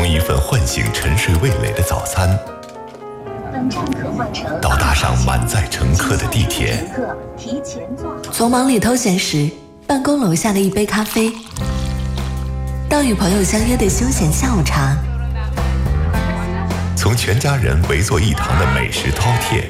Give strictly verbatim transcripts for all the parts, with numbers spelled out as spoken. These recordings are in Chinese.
从一份唤醒沉睡味蕾的早餐，到搭上满载乘客的地铁， 从忙里偷闲时办公楼下的一杯咖啡，到与朋友相约的休闲下午茶， 从全家人围坐一堂的美食饕餮，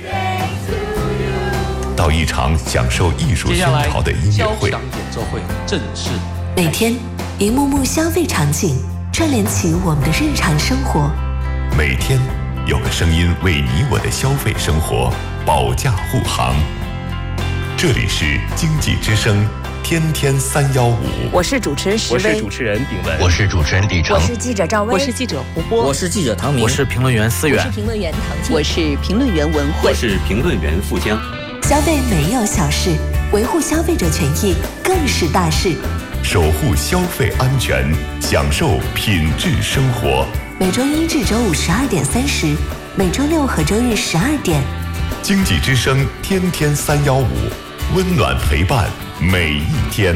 到一场享受艺术熏陶的音乐会， 演奏会正式。 每天一幕幕消费场景串联起我们的日常生活， 每天有个声音为你我的消费生活保驾护航。这里是经济之声天天三幺五， 我是主持人石薇，我是主持人炳文， 我是主持人李成， 我是记者赵薇， 我是记者胡波， 我是记者唐明， 我是评论员思远， 我是评论员唐静， 我是评论员文慧， 我是评论员付江。 消费没有小事，维护消费者权益更是大事。 守护消费安全，享受品质生活。 每周一至周五十二点三十，每周六和周日十二点。 经济之声天天三幺五，温暖陪伴每一天。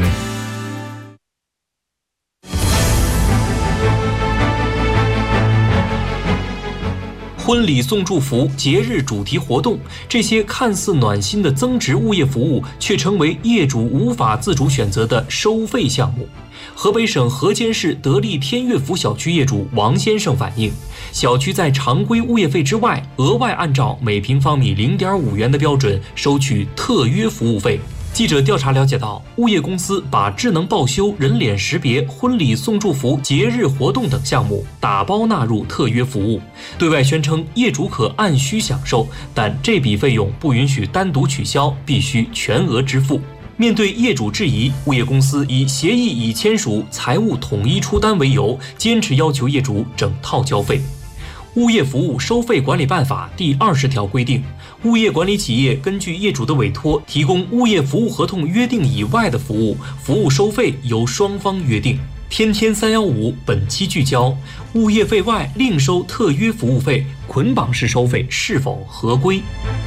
婚礼送祝福、节日主题活动，这些看似暖心的增值物业服务，却成为业主无法自主选择的收费项目。河北省河间市得力天悦府小区业主王先生反映，小区在常规物业费之外，额外按照每平方米 零点五元的标准收取特约服务费。记者调查了解到，物业公司把智能报修、人脸识别、婚礼送祝福、节日活动等项目打包纳入特约服务，对外宣称业主可按需享受，但这笔费用不允许单独取消，必须全额支付。面对业主质疑，物业公司以协议已签署、财务统一出单为由，坚持要求业主整套交费。物业服务收费管理办法第二十条规定，物业管理企业根据业主的委托，提供物业服务合同约定以外的服务，服务收费由双方约定。天天三幺五本期聚焦：物业费外另收特约服务费，捆绑式收费是否合规？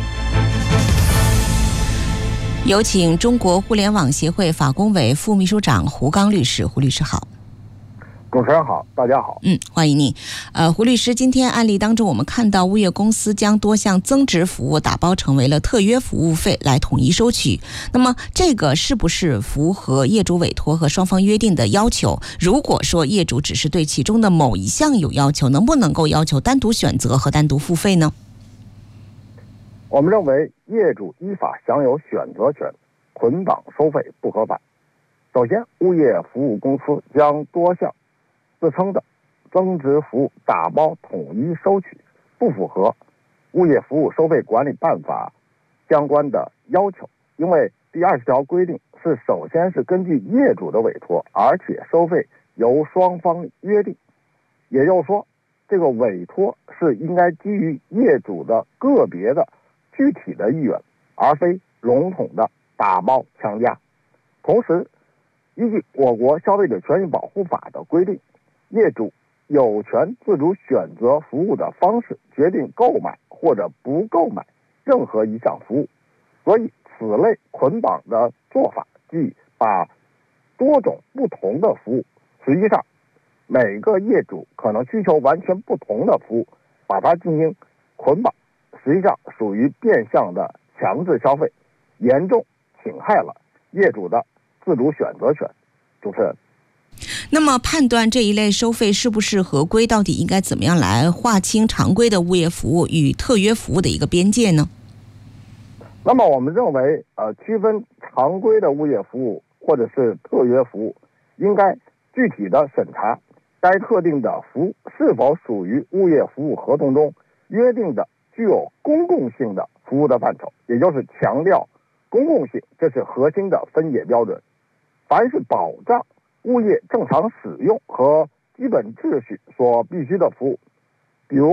有请中国互联网协会法工委副秘书长胡刚律师。胡律师好。 主持人好，大家好。 嗯，欢迎你。呃，胡律师，今天案例当中，我们看到物业公司将多项增值服务打包成为了特约服务费来统一收取。那么，这个是不是符合业主委托和双方约定的要求？如果说业主只是对其中的某一项有要求，能不能够要求单独选择和单独付费呢？ 我们认为，业主依法享有选择权，捆绑收费不合法。首先，物业服务公司将多项自称的增值服务打包统一收取，不符合物业服务收费管理办法相关的要求。因为第二十条规定是首先是根据业主的委托，而且收费由双方约定，也就是说，这个委托是应该基于业主的个别的具体的意愿，而非笼统的打包强加。同时，依据我国消费者权益保护法的规定，业主有权自主选择服务的方式，决定购买或者不购买任何一项服务。所以，此类捆绑的做法，即把多种不同的服务，实际上每个业主可能需求完全不同的服务，把它进行捆绑，实际上属于变相的强制消费，严重侵害了业主的自主选择权。主持人， 那么判断这一类收费是不是合规，到底应该怎么样来划清常规的物业服务与特约服务的一个边界呢？ 那么我们认为，呃，区分常规的物业服务或者是特约服务，应该具体的审查该特定的服务是否属于物业服务合同中约定的具有公共性的服务的范畴，也就是强调公共性，这是核心的分解标准。凡是保障物业正常使用和基本秩序所必须的服务，